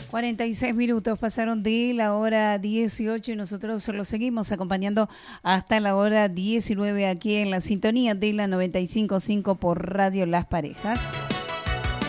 46 minutos pasaron de la hora 18 y nosotros lo seguimos acompañando hasta la hora 19 aquí en la sintonía de la 95.5 por Radio Las Parejas.